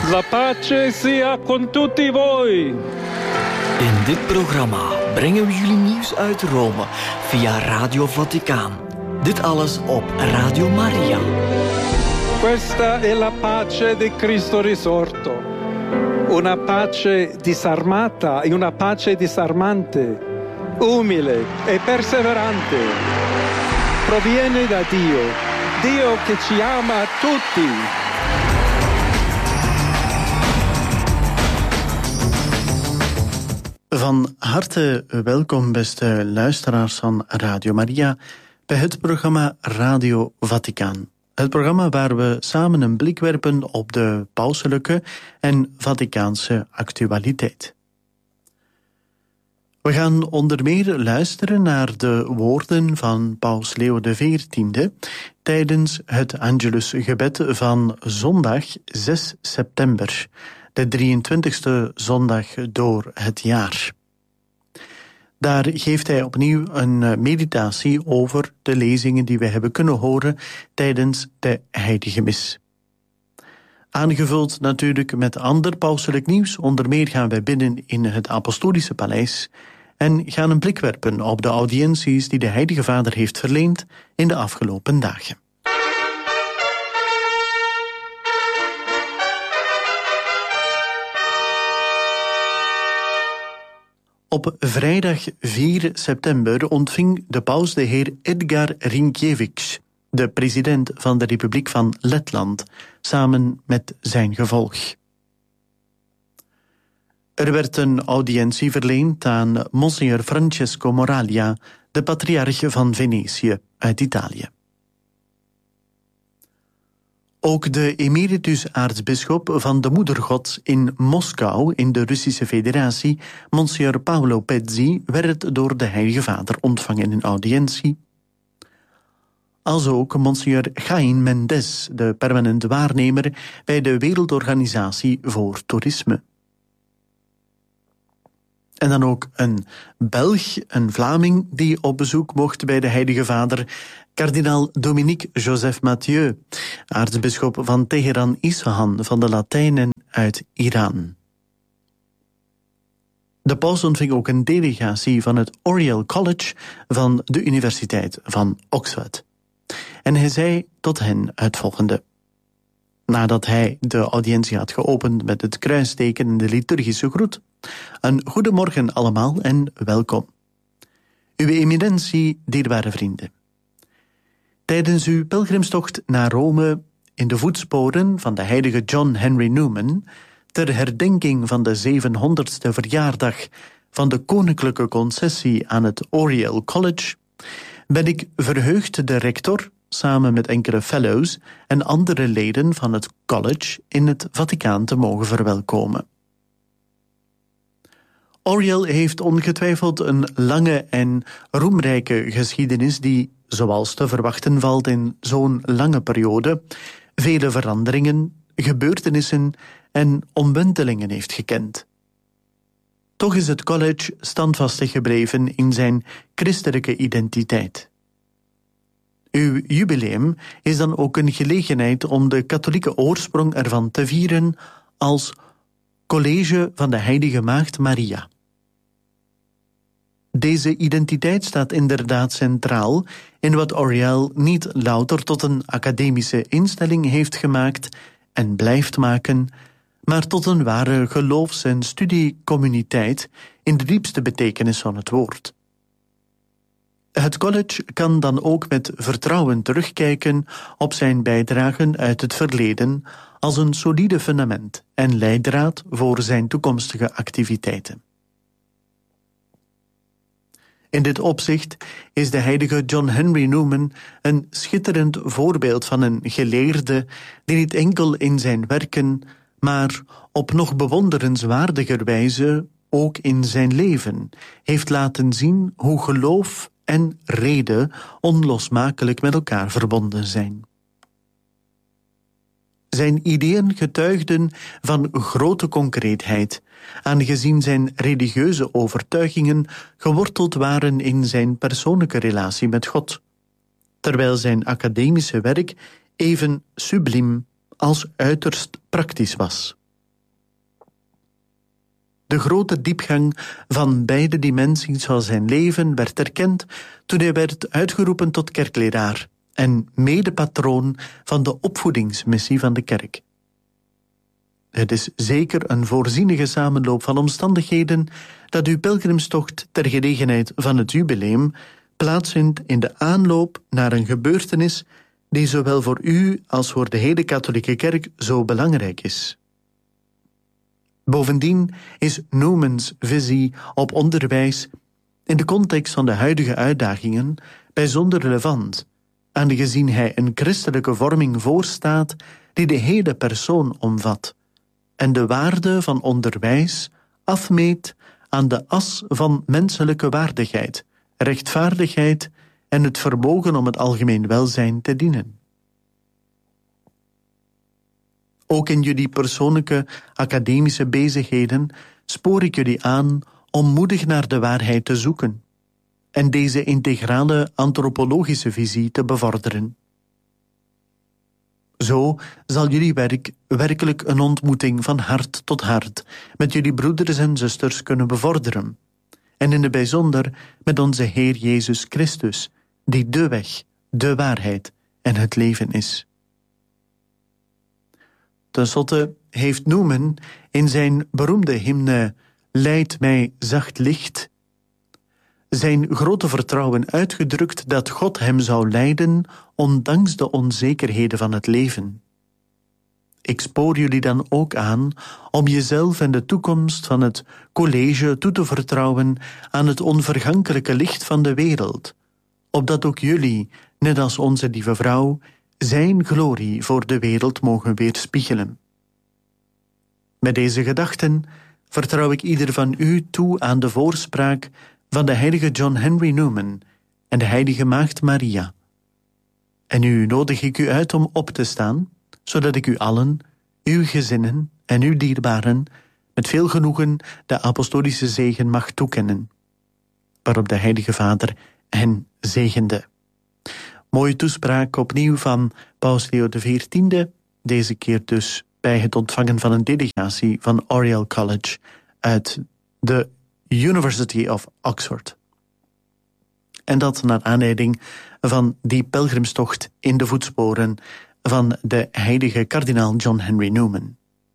La pace sia con tutti voi. In dit programma brengen we jullie nieuws uit Rome via Radio Vaticaan. Dit alles op Radio Maria. Questa è la pace di Cristo risorto. Una pace disarmata e una pace disarmante, umile e perseverante. Proviene da Dio, Dio che ci ama tutti. Van harte welkom, beste luisteraars van Radio Maria, bij het programma Radio Vaticaan. Het programma waar we samen een blik werpen op de pauselijke en Vaticaanse actualiteit. We gaan onder meer luisteren naar de woorden van Paus Leo XIV tijdens het Angelusgebed van zondag 6 september, de 23e zondag door het jaar. Daar geeft hij opnieuw een meditatie over de lezingen die we hebben kunnen horen tijdens de Heilige Mis. Aangevuld natuurlijk met ander pauselijk nieuws. Onder meer gaan wij binnen in het Apostolische Paleis en gaan een blik werpen op de audiënties die de Heilige Vader heeft verleend in de afgelopen dagen. Op vrijdag 4 september ontving de paus de heer Edgar Rinkiewicz, de president van de Republiek van Letland, samen met zijn gevolg. Er werd een audiëntie verleend aan Monsignor Francesco Moraglia, de patriarch van Venetië uit Italië. Ook de emeritus-aartsbisschop van de Moedergods in Moskou in de Russische Federatie, Monsignor Paolo Pezzi, werd door de Heilige Vader ontvangen in audiëntie. Als ook Monsignor Jaime Mendes, de permanente waarnemer bij de Wereldorganisatie voor Toerisme. En dan ook een Belg, een Vlaming, die op bezoek mocht bij de Heilige Vader, kardinaal Dominique Joseph Mathieu, aartsbisschop van Teheran-Isfahan van de Latijnen uit Iran. De paus ontving ook een delegatie van het Oriel College van de Universiteit van Oxford. En hij zei tot hen het volgende. Nadat hij de audiëntie had geopend met het kruisteken en de liturgische groet: een goedemorgen allemaal en welkom. Uw eminentie, dierbare vrienden. Tijdens uw pelgrimstocht naar Rome in de voetsporen van de heilige John Henry Newman, ter herdenking van de 700ste verjaardag van de koninklijke concessie aan het Oriel College, ben ik verheugd de rector, samen met enkele fellows en andere leden van het college in het Vaticaan te mogen verwelkomen. Oriel heeft ongetwijfeld een lange en roemrijke geschiedenis die, zoals te verwachten valt in zo'n lange periode, vele veranderingen, gebeurtenissen en omwentelingen heeft gekend. Toch is het college standvastig gebleven in zijn christelijke identiteit. Uw jubileum is dan ook een gelegenheid om de katholieke oorsprong ervan te vieren als College van de Heilige Maagd Maria. Deze identiteit staat inderdaad centraal in wat Oriel niet louter tot een academische instelling heeft gemaakt en blijft maken, maar tot een ware geloofs- en studiecommuniteit in de diepste betekenis van het woord. Het college kan dan ook met vertrouwen terugkijken op zijn bijdragen uit het verleden als een solide fundament en leidraad voor zijn toekomstige activiteiten. In dit opzicht is de heilige John Henry Newman een schitterend voorbeeld van een geleerde die niet enkel in zijn werken, maar op nog bewonderenswaardiger wijze ook in zijn leven heeft laten zien hoe geloof en rede onlosmakelijk met elkaar verbonden zijn. Zijn ideeën getuigden van grote concreetheid, aangezien zijn religieuze overtuigingen geworteld waren in zijn persoonlijke relatie met God, terwijl zijn academische werk even subliem als uiterst praktisch was. De grote diepgang van beide dimensies van zijn leven werd erkend toen hij werd uitgeroepen tot kerkleraar en medepatroon van de opvoedingsmissie van de kerk. Het is zeker een voorzienige samenloop van omstandigheden dat uw pelgrimstocht ter gelegenheid van het jubileum plaatsvindt in de aanloop naar een gebeurtenis die zowel voor u als voor de hele katholieke kerk zo belangrijk is. Bovendien is Newmans visie op onderwijs in de context van de huidige uitdagingen bijzonder relevant, aangezien hij een christelijke vorming voorstaat die de hele persoon omvat en de waarde van onderwijs afmeet aan de as van menselijke waardigheid, rechtvaardigheid en het vermogen om het algemeen welzijn te dienen. Ook in jullie persoonlijke academische bezigheden spoor ik jullie aan om moedig naar de waarheid te zoeken en deze integrale antropologische visie te bevorderen. Zo zal jullie werk werkelijk een ontmoeting van hart tot hart met jullie broeders en zusters kunnen bevorderen, en in het bijzonder met onze Heer Jezus Christus, die de weg, de waarheid en het leven is. Ten slotte heeft Newman in zijn beroemde hymne Leid mij zacht licht zijn grote vertrouwen uitgedrukt dat God hem zou leiden ondanks de onzekerheden van het leven. Ik spoor jullie dan ook aan om jezelf en de toekomst van het college toe te vertrouwen aan het onvergankelijke licht van de wereld, opdat ook jullie, net als onze lieve vrouw, zijn glorie voor de wereld mogen weerspiegelen. Met deze gedachten vertrouw ik ieder van u toe aan de voorspraak van de heilige John Henry Newman en de heilige Maagd Maria. En nu nodig ik u uit om op te staan, zodat ik u allen, uw gezinnen en uw dierbaren met veel genoegen de apostolische zegen mag toekennen, waarop de heilige Vader hen zegende. Mooie toespraak opnieuw van Paus Leo XIV, deze keer dus bij het ontvangen van een delegatie van Oriel College uit de University of Oxford. En dat naar aanleiding van die pelgrimstocht in de voetsporen van de heilige kardinaal John Henry Newman.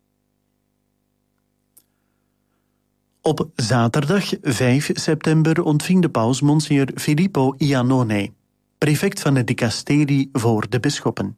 Op zaterdag 5 september ontving de paus Monsignor Filippo Iannone, prefect van het dicasterie voor de bisschoppen.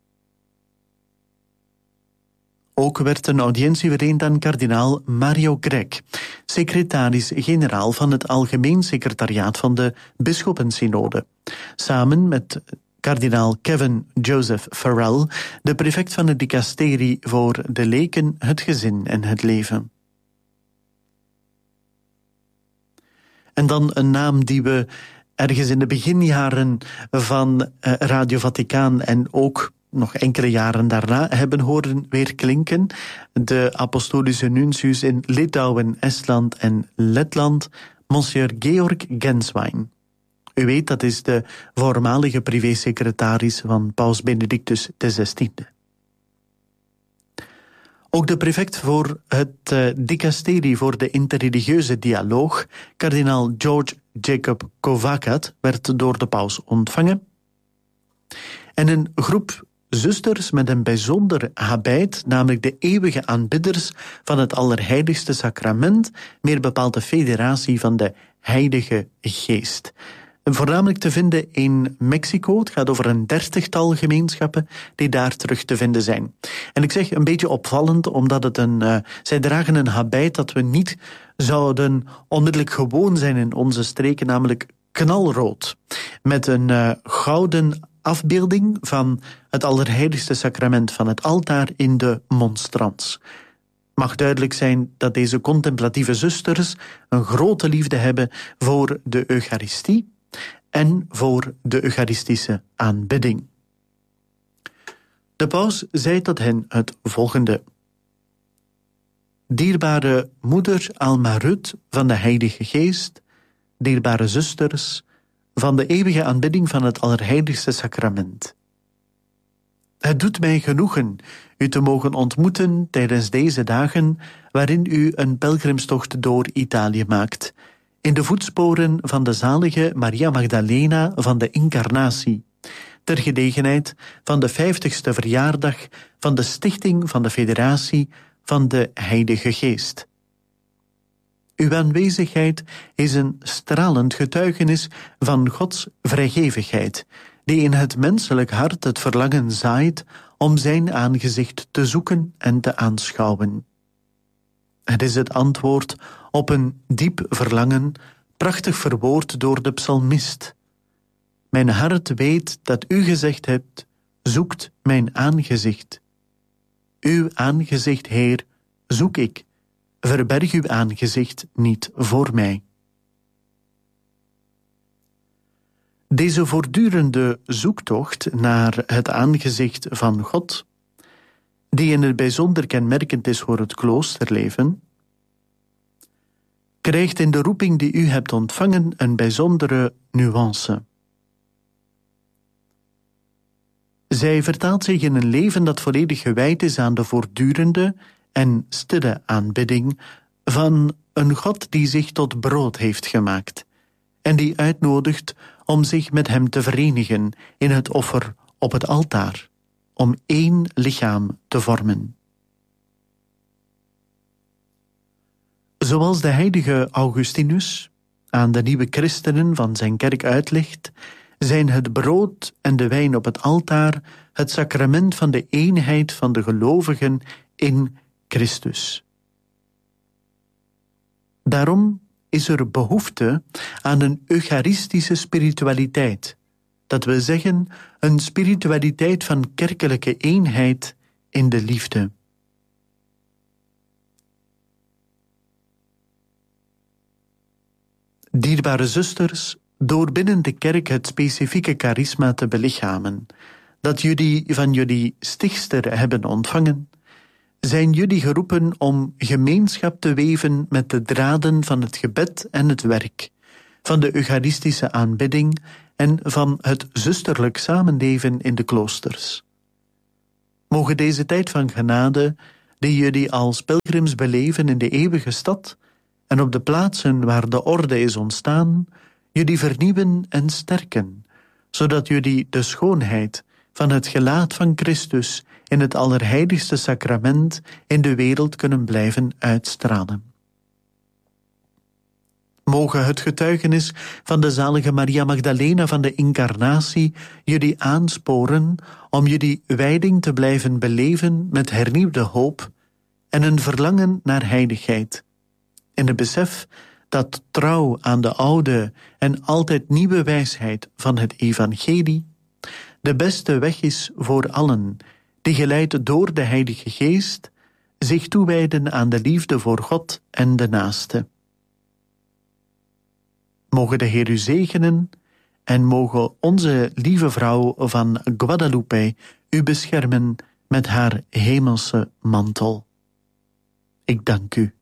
Ook werd een audiëntie verleend aan kardinaal Mario Grech, secretaris-generaal van het Algemeen Secretariaat van de Bisschoppensynode, samen met kardinaal Kevin Joseph Farrell, de prefect van het dicasterie voor de leken, het gezin en het leven. En dan een naam die we ergens in de beginjaren van Radio Vaticaan en ook nog enkele jaren daarna hebben horen weerklinken. De apostolische nuntius in Litouwen, Estland en Letland, Monsieur Georg Genswein. U weet, dat is de voormalige privésecretaris van paus Benedictus XVI. Ook de prefect voor het dicasterie voor de interreligieuze dialoog, kardinaal George Jacob Kovakat, werd door de paus ontvangen. En een groep zusters met een bijzonder habit, namelijk de eeuwige aanbidders van het Allerheiligste Sacrament, meer bepaald de Federatie van de Heilige Geest. Voornamelijk te vinden in Mexico. Het gaat over een 30-tal gemeenschappen die daar terug te vinden zijn. En ik zeg een beetje opvallend, omdat het zij dragen een habit dat we niet zouden onmiddellijk gewoon zijn in onze streken, namelijk knalrood. Met een gouden afbeelding van het Allerheiligste Sacrament van het altaar in de monstrans. Mag duidelijk zijn dat deze contemplatieve zusters een grote liefde hebben voor de Eucharistie en voor de Eucharistische aanbidding. De paus zei tot hen het volgende: Dierbare moeder Alma Rut van de Heilige Geest, dierbare zusters van de eeuwige aanbidding van het Allerheiligste Sacrament. Het doet mij genoegen u te mogen ontmoeten tijdens deze dagen waarin u een pelgrimstocht door Italië maakt, in de voetsporen van de zalige Maria Magdalena van de Incarnatie, ter gelegenheid van de 50ste verjaardag van de stichting van de Federatie van de Heilige Geest. Uw aanwezigheid is een stralend getuigenis van Gods vrijgevigheid, die in het menselijk hart het verlangen zaait om zijn aangezicht te zoeken en te aanschouwen. Het is het antwoord op een diep verlangen, prachtig verwoord door de psalmist. Mijn hart weet dat u gezegd hebt, zoekt mijn aangezicht. Uw aangezicht, Heer, zoek ik. Verberg uw aangezicht niet voor mij. Deze voortdurende zoektocht naar het aangezicht van God, die in het bijzonder kenmerkend is voor het kloosterleven, krijgt in de roeping die u hebt ontvangen een bijzondere nuance. Zij vertaalt zich in een leven dat volledig gewijd is aan de voortdurende en stille aanbidding van een God die zich tot brood heeft gemaakt en die uitnodigt om zich met hem te verenigen in het offer op het altaar, om één lichaam te vormen. Zoals de heilige Augustinus aan de nieuwe christenen van zijn kerk uitlegt, zijn het brood en de wijn op het altaar het sacrament van de eenheid van de gelovigen in Christus. Daarom is er behoefte aan een eucharistische spiritualiteit, dat wil zeggen een spiritualiteit van kerkelijke eenheid in de liefde. Dierbare zusters, door binnen de kerk het specifieke charisma te belichamen, dat jullie van jullie stichtster hebben ontvangen, zijn jullie geroepen om gemeenschap te weven met de draden van het gebed en het werk, van de eucharistische aanbidding en van het zusterlijk samenleven in de kloosters. Mogen deze tijd van genade, die jullie als pelgrims beleven in de eeuwige stad en op de plaatsen waar de orde is ontstaan, jullie vernieuwen en sterken, zodat jullie de schoonheid van het gelaat van Christus in het allerheiligste sacrament in de wereld kunnen blijven uitstralen. Mogen het getuigenis van de zalige Maria Magdalena van de Incarnatie jullie aansporen om jullie wijding te blijven beleven met hernieuwde hoop en een verlangen naar heiligheid, in het besef dat trouw aan de oude en altijd nieuwe wijsheid van het evangelie de beste weg is voor allen die geleid door de Heilige Geest zich toewijden aan de liefde voor God en de naaste. Mogen de Heer u zegenen en mogen onze lieve vrouw van Guadalupe u beschermen met haar hemelse mantel. Ik dank u.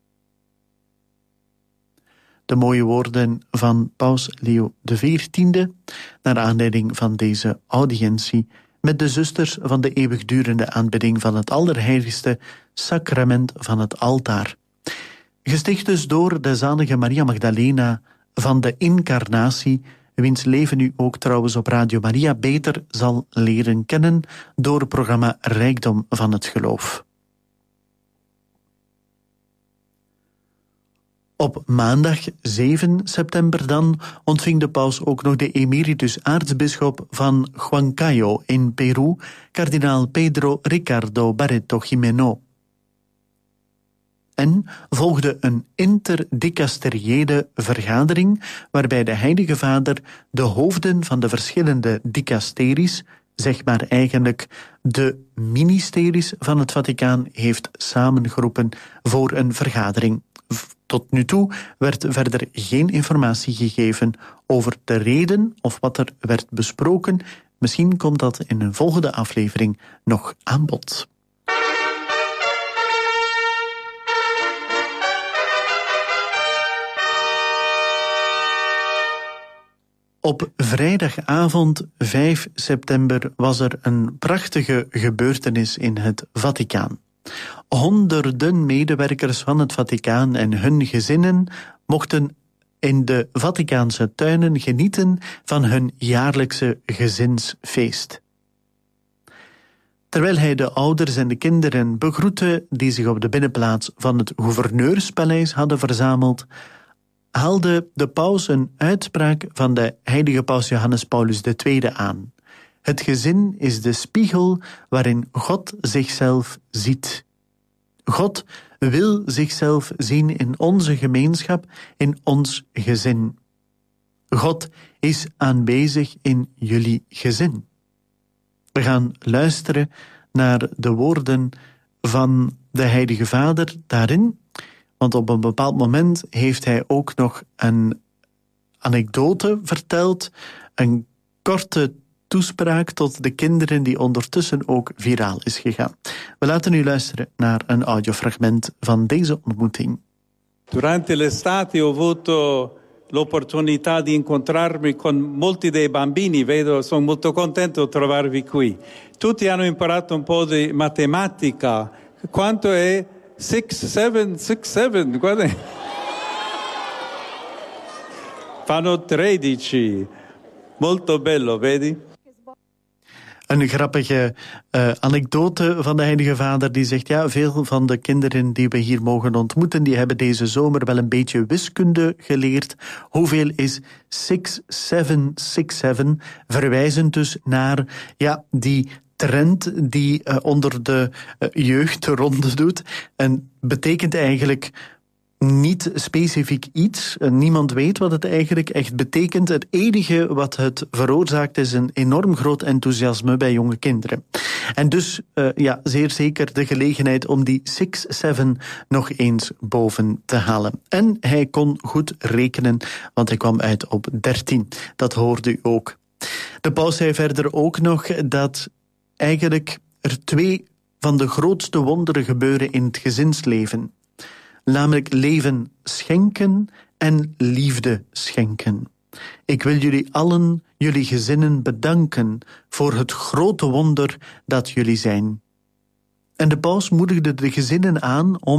De mooie woorden van Paus Leo XIV, naar aanleiding van deze audiëntie met de zusters van de eeuwigdurende aanbidding van het allerheiligste sacrament van het altaar. Gesticht dus door de zalige Maria Magdalena van de Incarnatie, wiens leven u ook trouwens op Radio Maria beter zal leren kennen door het programma Rijkdom van het Geloof. Op maandag 7 september dan ontving de paus ook nog de emeritus aartsbisschop van Huancayo in Peru, kardinaal Pedro Ricardo Barreto Jimeno. En volgde een interdicasteriële vergadering waarbij de Heilige Vader de hoofden van de verschillende dicasteries, zeg maar eigenlijk de ministeries van het Vaticaan, heeft samengeroepen voor een vergadering. Tot nu toe werd verder geen informatie gegeven over de reden of wat er werd besproken. Misschien komt dat in een volgende aflevering nog aan bod. Op vrijdagavond 5 september was er een prachtige gebeurtenis in het Vaticaan. Honderden medewerkers van het Vaticaan en hun gezinnen mochten in de Vaticaanse tuinen genieten van hun jaarlijkse gezinsfeest. Terwijl hij de ouders en de kinderen begroette die zich op de binnenplaats van het gouverneurspaleis hadden verzameld, haalde de paus een uitspraak van de heilige paus Johannes Paulus II aan. Het gezin is de spiegel waarin God zichzelf ziet. God wil zichzelf zien in onze gemeenschap, in ons gezin. God is aanwezig in jullie gezin. We gaan luisteren naar de woorden van de Heilige Vader daarin, want op een bepaald moment heeft hij ook nog een anekdote verteld, een korte toespraak tot de kinderen die ondertussen ook viraal is gegaan. We laten u luisteren naar een audiofragment van deze ontmoeting. Durante l'estate ho avuto l'opportunità di incontrarmi con molti dei bambini, vedo, sono molto contento di trovarvi qui. Tutti hanno imparato un po' di matematica. Quanto è 6, 7, guarda. Fanno 13. Molto bello, vedi? Een grappige anekdote van de Heilige Vader die zegt, ja, veel van de kinderen die we hier mogen ontmoeten, die hebben deze zomer wel een beetje wiskunde geleerd. Hoeveel is 6, 7, 6, 7? Verwijzend dus naar die trend die onder de jeugd de ronde doet. En betekent eigenlijk niet specifiek iets. Niemand weet wat het eigenlijk echt betekent. Het enige wat het veroorzaakt is een enorm groot enthousiasme bij jonge kinderen. En dus zeer zeker de gelegenheid om die 6, 7 nog eens boven te halen. En hij kon goed rekenen, want hij kwam uit op 13. Dat hoorde u ook. De paus zei verder ook nog dat eigenlijk er 2 van de grootste wonderen gebeuren in het gezinsleven. Namelijk leven schenken en liefde schenken. Ik wil jullie allen, jullie gezinnen bedanken voor het grote wonder dat jullie zijn. En de paus moedigde de gezinnen aan om